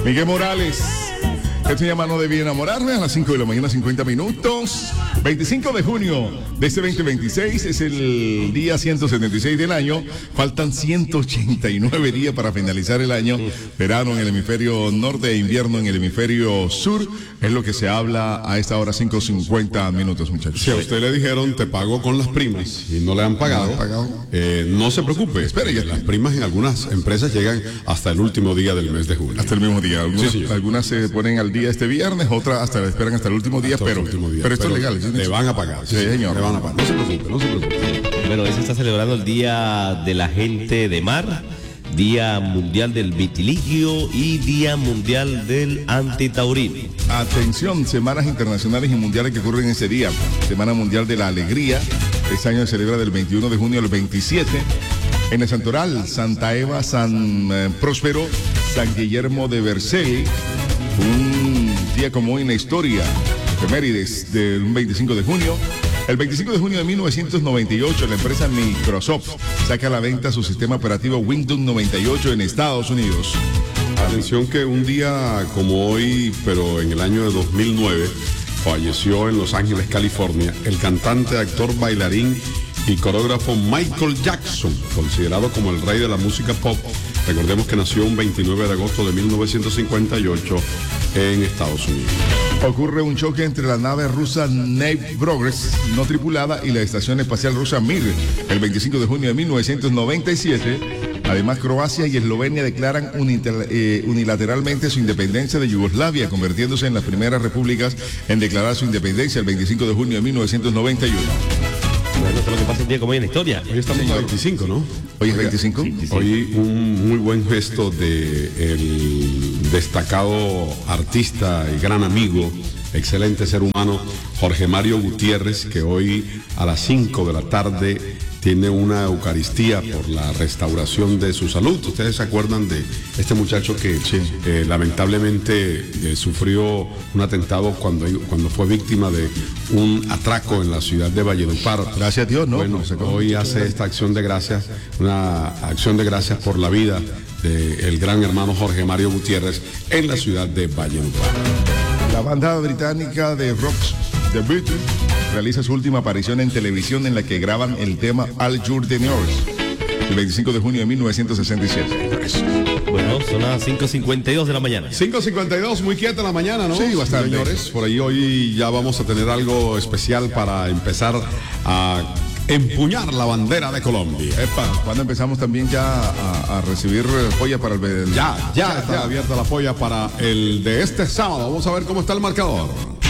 Miguel Morales. Esto se llama No Debí Enamorarme, a las 5 de la mañana, 50 minutos. 25 de junio de este 2026 es el día 176 del año. Faltan 189 días para finalizar el año. Verano en el hemisferio norte e invierno en el hemisferio sur. Es lo que se habla a esta hora, 5:50 minutos, muchachos. Si a usted le dijeron, te pago con las primas y no le han pagado, no se preocupe. Espere, ya las primas en algunas empresas llegan hasta el último día del mes de junio. Hasta el mismo día. Sí, algunas se ponen al día este viernes, otras esperan hasta el último día, pero esto es legal. Le van a pagar. Sí, señor. Le van a pagar. No se preocupe. Bueno, hoy se está celebrando el Día de la Gente de Mar, Día Mundial del Vitiligio y Día Mundial del Antitaurino. Atención, semanas internacionales y mundiales que ocurren ese día. Semana Mundial de la Alegría. Este año se celebra del 21 de junio al 27. En el Santoral, Santa Eva, San Próspero, San Guillermo de Bercel. Un día como hoy en la historia, efemérides del 25 de junio. El 25 de junio de 1998, la empresa Microsoft saca a la venta su sistema operativo Windows 98 en Estados Unidos. Atención que un día como hoy, pero en el año de 2009, falleció en Los Ángeles, California, el cantante, actor, bailarín y coreógrafo Michael Jackson, considerado como el rey de la música pop. Recordemos que nació un 29 de agosto de 1958 en Estados Unidos. Ocurre un choque entre la nave rusa Nave Progress no tripulada y la estación espacial rusa Mir el 25 de junio de 1997. Además, Croacia y Eslovenia declaran unilateralmente su independencia de Yugoslavia, convirtiéndose en las primeras repúblicas en declarar su independencia el 25 de junio de 1991. Bueno, esto es lo que pasa el día como hoy en la historia. Hoy estamos a 25, ¿no? ¿Hoy es 25? Sí. Hoy un muy buen gesto de el destacado artista y gran amigo, excelente ser humano, Jorge Mario Gutiérrez, que hoy a las 5 de la tarde tiene una Eucaristía por la restauración de su salud. Ustedes se acuerdan de este muchacho que lamentablemente sufrió un atentado cuando fue víctima de un atraco en la ciudad de Valledupar. Gracias a Dios, ¿no? Bueno, hoy hace esta acción de gracias, una acción de gracias por la vida del gran hermano Jorge Mario Gutiérrez en la ciudad de Valledupar. La banda británica de rock The Beatles realiza su última aparición en televisión en la que graban el tema All Your Tenors el 25 de junio de 1967. Bueno, son las 5:52 de la mañana. 5:52, muy quieta la mañana, ¿no? Sí, bastante. Señores, por ahí hoy ya vamos a tener algo especial para empezar a empuñar la bandera de Colombia. Cuando empezamos también ya a recibir joya para el... Ya está abierta la polla para el de este sábado. Vamos a ver cómo está el marcador.